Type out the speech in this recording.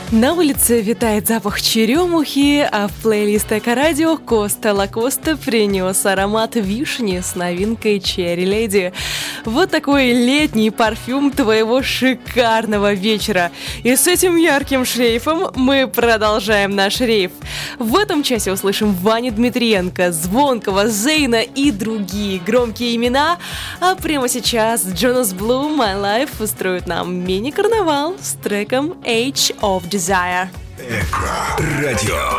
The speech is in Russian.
На улице витает запах черемухи, а в плейлист Эко-радио Коста Лакоста принес аромат вишни с новинкой Cherry Lady. Вот такой летний парфюм твоего шикарного вечера. И с этим ярким шлейфом мы продолжаем наш рейв. В этом часе услышим Ваню Дмитриенко, Звонкого, Зейна и другие громкие имена. А прямо сейчас Jonas Blue My Life устроит нам мини-карнавал с треком Age of Desire. Эко-радио.